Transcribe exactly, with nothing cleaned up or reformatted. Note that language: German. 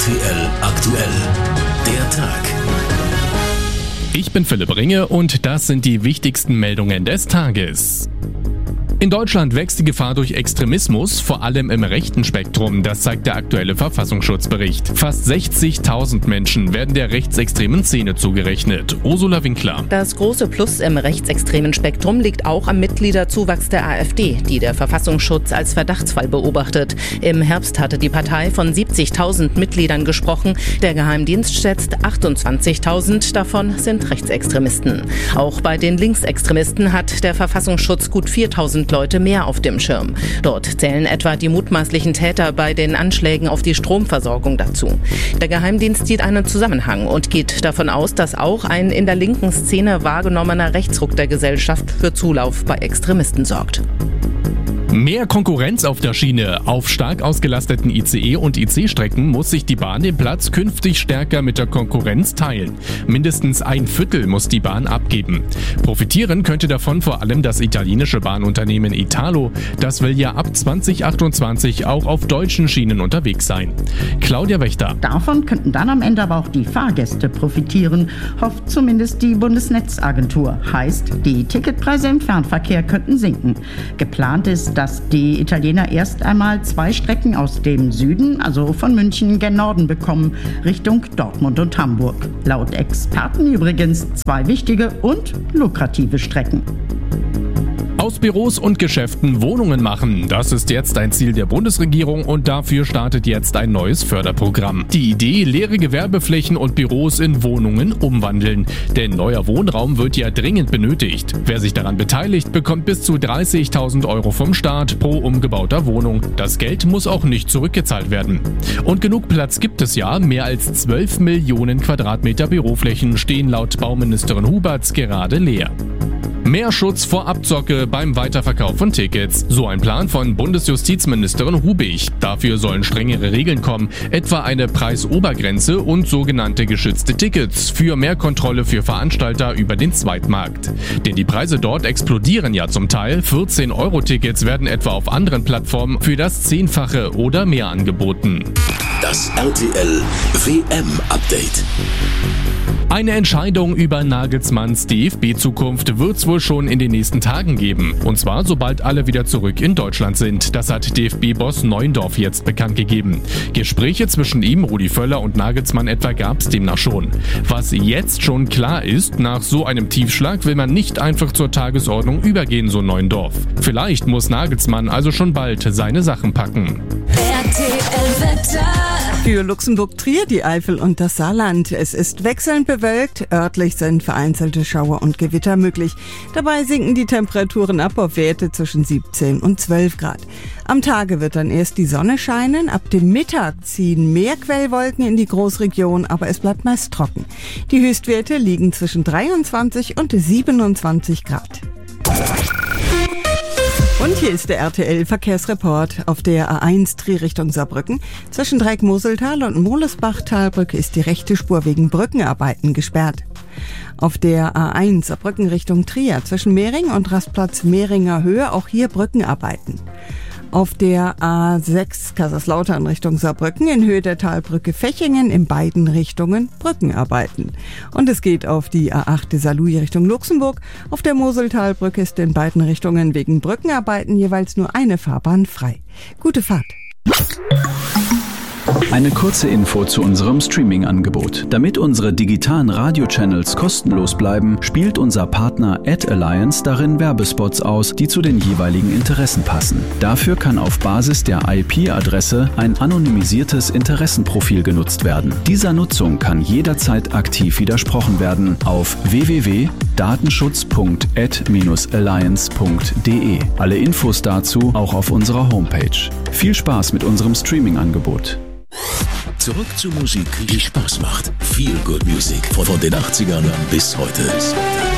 T L aktuell. Der Tag. Ich bin Philipp Ringe und das sind die wichtigsten Meldungen des Tages. In Deutschland wächst die Gefahr durch Extremismus, vor allem im rechten Spektrum, das zeigt der aktuelle Verfassungsschutzbericht. Fast sechzigtausend Menschen werden der rechtsextremen Szene zugerechnet. Ursula Winkler. Das große Plus im rechtsextremen Spektrum liegt auch am Mitgliederzuwachs der AfD, die der Verfassungsschutz als Verdachtsfall beobachtet. Im Herbst hatte die Partei von siebzigtausend Mitgliedern gesprochen. Der Geheimdienst schätzt achtundzwanzigtausend, davon sind Rechtsextremisten. Auch bei den Linksextremisten hat der Verfassungsschutz gut viertausend Leute mehr auf dem Schirm. Dort zählen etwa die mutmaßlichen Täter bei den Anschlägen auf die Stromversorgung dazu. Der Geheimdienst sieht einen Zusammenhang und geht davon aus, dass auch ein in der linken Szene wahrgenommener Rechtsruck der Gesellschaft für Zulauf bei Extremisten sorgt. Mehr Konkurrenz auf der Schiene. Auf stark ausgelasteten I C E- und I C-Strecken muss sich die Bahn den Platz künftig stärker mit der Konkurrenz teilen. Mindestens ein Viertel muss die Bahn abgeben. Profitieren könnte davon vor allem das italienische Bahnunternehmen Italo. Das will ja ab zwanzig achtundzwanzig auch auf deutschen Schienen unterwegs sein. Claudia Wächter. Davon könnten dann am Ende aber auch die Fahrgäste profitieren, hofft zumindest die Bundesnetzagentur. Heißt, die Ticketpreise im Fernverkehr könnten sinken. Geplant ist, dass die Italiener erst einmal zwei Strecken aus dem Süden, also von München gen Norden bekommen, Richtung Dortmund und Hamburg. Laut Experten übrigens zwei wichtige und lukrative Strecken. Aus Büros und Geschäften Wohnungen machen. Das ist jetzt ein Ziel der Bundesregierung und dafür startet jetzt ein neues Förderprogramm. Die Idee, leere Gewerbeflächen und Büros in Wohnungen umwandeln. Denn neuer Wohnraum wird ja dringend benötigt. Wer sich daran beteiligt, bekommt bis zu dreißigtausend Euro vom Staat pro umgebauter Wohnung. Das Geld muss auch nicht zurückgezahlt werden. Und genug Platz gibt es ja. Mehr als zwölf Millionen Quadratmeter Büroflächen stehen laut Bauministerin Huberts gerade leer. Mehr Schutz vor Abzocke beim Weiterverkauf von Tickets. So ein Plan von Bundesjustizministerin Hubig. Dafür sollen strengere Regeln kommen, etwa eine Preisobergrenze und sogenannte geschützte Tickets für mehr Kontrolle für Veranstalter über den Zweitmarkt. Denn die Preise dort explodieren ja zum Teil. vierzehn Euro Tickets werden etwa auf anderen Plattformen für das Zehnfache oder mehr angeboten. Das R T L W M-Update. Eine Entscheidung über Nagelsmanns D F B-Zukunft wird es wohl schon in den nächsten Tagen geben. Und zwar sobald alle wieder zurück in Deutschland sind. Das hat D F B-Boss Neuendorf jetzt bekannt gegeben. Gespräche zwischen ihm, Rudi Völler und Nagelsmann etwa gab es demnach schon. Was jetzt schon klar ist, nach so einem Tiefschlag will man nicht einfach zur Tagesordnung übergehen, so Neuendorf. Vielleicht muss Nagelsmann also schon bald seine Sachen packen. R T L-Wetter. Für Luxemburg, Trier, die Eifel und das Saarland. Es ist wechselnd bewölkt. Örtlich sind vereinzelte Schauer und Gewitter möglich. Dabei sinken die Temperaturen ab auf Werte zwischen siebzehn und zwölf Grad. Am Tage wird dann erst die Sonne scheinen. Ab dem Mittag ziehen mehr Quellwolken in die Großregion, aber es bleibt meist trocken. Die Höchstwerte liegen zwischen dreiundzwanzig und siebenundzwanzig Grad. Und hier ist der R T L-Verkehrsreport. Auf der A eins Trier Richtung Saarbrücken. Zwischen Dreieck-Moseltal und Molesbach-Talbrücke ist die rechte Spur wegen Brückenarbeiten gesperrt. Auf der A eins Saarbrücken Richtung Trier. Zwischen Mehring und Rastplatz Mehringer Höhe auch hier Brückenarbeiten. Auf der A sechs Kaiserslautern Richtung Saarbrücken in Höhe der Talbrücke Fechingen in beiden Richtungen Brückenarbeiten. Und es geht auf die A acht Saarlouis Richtung Luxemburg. Auf der Moseltalbrücke ist in beiden Richtungen wegen Brückenarbeiten jeweils nur eine Fahrbahn frei. Gute Fahrt! Eine kurze Info zu unserem Streaming-Angebot. Damit unsere digitalen Radio-Channels kostenlos bleiben, spielt unser Partner AdAlliance darin Werbespots aus, die zu den jeweiligen Interessen passen. Dafür kann auf Basis der I P-Adresse ein anonymisiertes Interessenprofil genutzt werden. Dieser Nutzung kann jederzeit aktiv widersprochen werden auf w w w punkt datenschutz punkt ad alliance punkt de. Alle Infos dazu auch auf unserer Homepage. Viel Spaß mit unserem Streaming-Angebot. Zurück zur Musik, die Spaß macht. Feel Good Music von den achtzigern bis heute.